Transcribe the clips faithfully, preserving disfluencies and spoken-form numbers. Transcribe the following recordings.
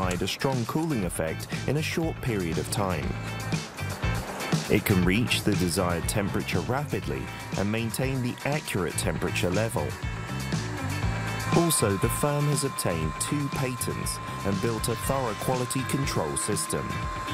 provide a strong cooling effect in a short period of time. It can reach the desired temperature rapidly and maintain the accurate temperature level. Also, the firm has obtained two patents and built a thorough quality control system.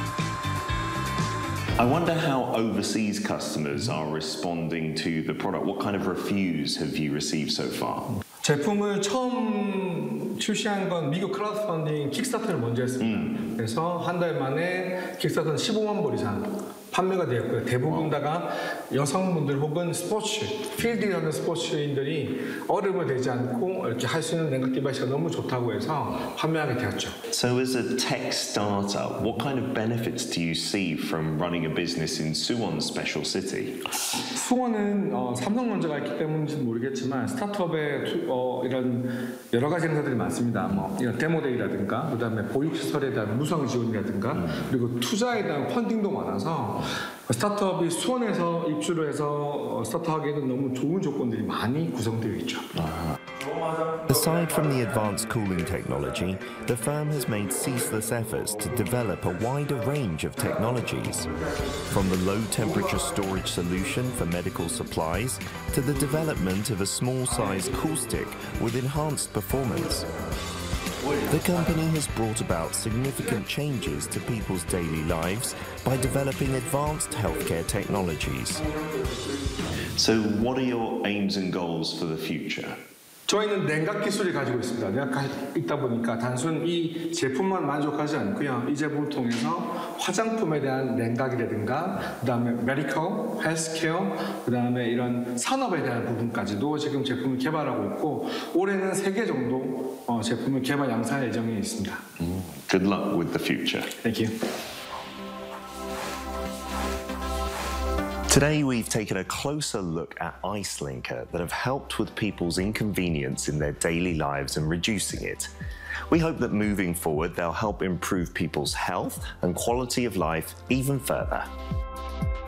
I wonder how overseas customers are responding to the product. What kind of reviews have you received so far? 제품을 처음 출시한 건 미국 크라우드 펀딩 킥스타터를 먼저 했습니다. 음. 그래서 한 달 만에 킥스타터는 십오만 불 이상 판매가 되었고요. 대부분 다가 여성분들 혹은 스포츠, 필드에 하는 스포츠인들이 얼음을 대지 않고 이렇게 할 수 있는 냉각 디바이스가 너무 좋다고 해서 판매하게 되었죠. So as a tech startup, what kind of benefits do you see from running a business in Suwon Special City? 수원은 어, 삼성전자가 있기 때문인지는 모르겠지만 스타트업에 투, 어, 이런 여러 가지 행사들이 많습니다. 뭐 이런 데모데이라든가 그다음에 보육시설에 대한 무상 지원이라든가 음. 그리고 투자에 대한 펀딩도 많아서 스타트업이 수원에서 입주를 해서 스타트업하기에는 너무 좋은 조건들이 많이 구성되어 있죠. 아. Aside from the advanced cooling technology, the firm has made ceaseless efforts to develop a wider range of technologies, from the low-temperature storage solution for medical supplies to the development of a small-sized cool stick with enhanced performance. The company has brought about significant changes to people's daily lives by developing advanced healthcare technologies. So what are your aims and goals for the future? 저희는 냉각 기술을 가지고 있습니다. 냉각 있다 보니까 단순 이 제품만 만족하지 않고요. 이 제품을 통해서 화장품에 대한 냉각이라든가 그다음에 메디컬, 헬스케어, 그다음에 이런 산업에 대한 부분까지도 지금 제품을 개발하고 있고 올해는 세 개 정도 어, 제품을 개발 양산할 예정이 있습니다. Mm. Good luck with the future. Thank you. Today we've taken a closer look at IceLinker that have helped with people's inconvenience in their daily lives and reducing it. We hope that moving forward they'll help improve people's health and quality of life even further.